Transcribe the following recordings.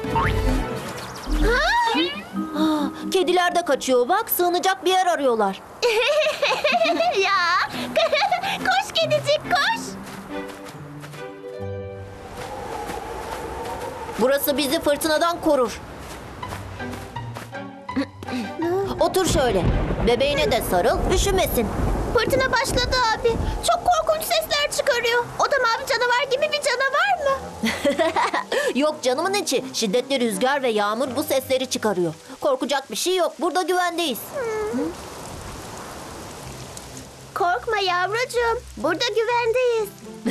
Kediler de kaçıyor bak, sığınacak bir yer arıyorlar. Ya, koş kedicik koş. Burası bizi fırtınadan korur. Otur şöyle. Bebeğine de sarıl, üşümesin. Fırtına başladı abi. Çok korkunç sesler çıkarıyor. O da mavi canavar gibi bir canavar mı? Yok canımın içi. Şiddetli rüzgar ve yağmur bu sesleri çıkarıyor. Korkacak bir şey yok. Burada güvendeyiz. Korkma yavrucuğum. Burada güvendeyiz.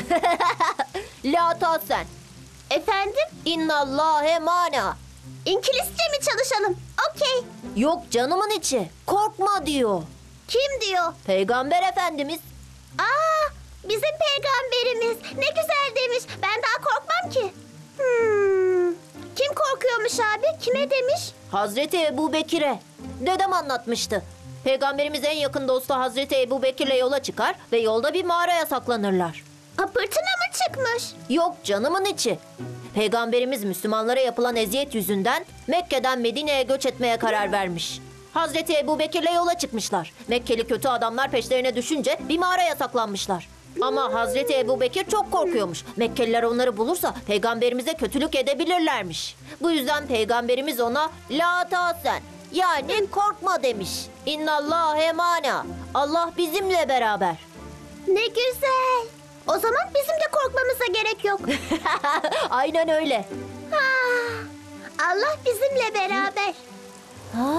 La tahsen. Efendim? İnnallâhe mana. İngilizce mi çalışalım? Okey. Yok canımın içi. Korkma diyor. Kim diyor? Peygamber Efendimiz. Aa, bizim peygamberimiz. Ne güzel demiş. Ben daha korkmam ki. Kim korkuyormuş abi? Kime demiş? Hazreti Ebu Bekir'e. Dedem anlatmıştı. Peygamberimiz en yakın dostu Hazreti Ebu Bekir'le yola çıkar ve yolda bir mağaraya saklanırlar. Fırtına mı çıkmış? Yok canımın içi. Peygamberimiz Müslümanlara yapılan eziyet yüzünden Mekke'den Medine'ye göç etmeye karar vermiş. Hazreti Ebu Bekir'le yola çıkmışlar. Mekkeli kötü adamlar peşlerine düşünce bir mağaraya saklanmışlar. Ama Hazreti Ebu Bekir çok korkuyormuş. Mekkeliler onları bulursa peygamberimize kötülük edebilirlermiş. Bu yüzden peygamberimiz ona la tahsen, yani korkma demiş. İnnallâhe mana. Allah bizimle beraber. Ne güzel. O zaman bizim de korkmamıza gerek yok. Aynen öyle. Allah bizimle beraber. Ha?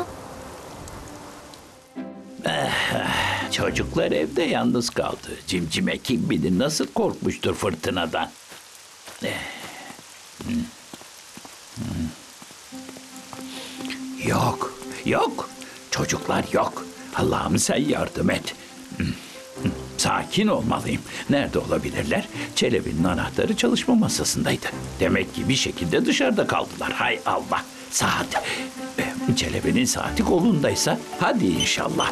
Çocuklar evde yalnız kaldı. Cimcime kim bilir nasıl korkmuştur fırtınadan. Yok, yok. Çocuklar yok. Allah'ım sen yardım et. Sakin olmalıyım. Nerede olabilirler? Çelebi'nin anahtarı çalışma masasındaydı. Demek ki bir şekilde dışarıda kaldılar. Hay Allah. Saat. Çelebi'nin saati kolundaysa hadi inşallah.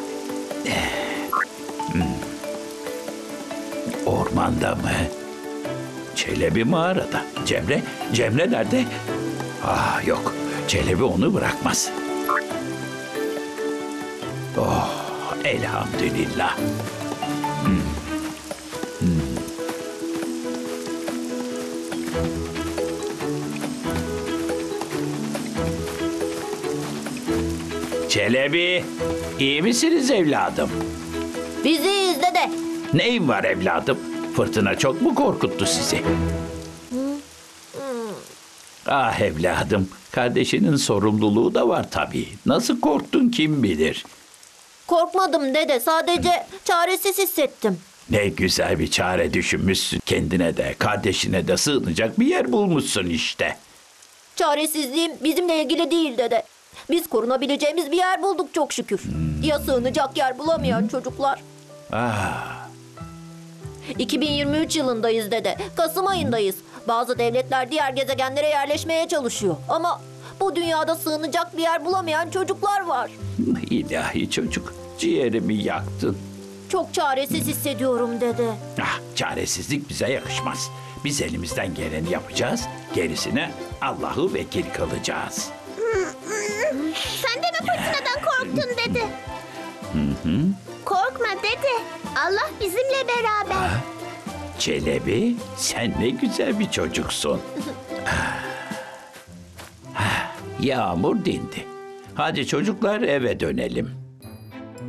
Ormanda mı? Çelebi mağarada. Cemre nerede? Ah yok. Çelebi onu bırakmaz. Oh, elhamdülillah. Çelebi, iyi misiniz evladım? Biziz dede. Neyin var evladım? Fırtına çok mu korkuttu sizi? Ah evladım, kardeşinin sorumluluğu da var tabii. Nasıl korktun kim bilir? Korkmadım dede. Sadece çaresiz hissettim. Ne güzel bir çare düşünmüşsün. Kendine de, kardeşine de sığınacak bir yer bulmuşsun işte. Çaresizliğim bizimle ilgili değil dede. Biz korunabileceğimiz bir yer bulduk çok şükür. Ya sığınacak yer bulamayan çocuklar? Ah, 2023 yılındayız dede. Kasım ayındayız. Bazı devletler diğer gezegenlere yerleşmeye çalışıyor. Ama bu dünyada sığınacak bir yer bulamayan çocuklar var. ilahi çocuk, ciğerimi yaktın. Çok çaresiz hissediyorum dede. Ah, çaresizlik bize yakışmaz. Biz elimizden geleni yapacağız, gerisine Allah'ı vekil kılacağız. Sen de mi fırtınadan korktun dedi. Korkma dede. Allah bizimle beraber. Çelebi, sen ne güzel bir çocuksun. Yağmur dindi. Hadi çocuklar eve dönelim.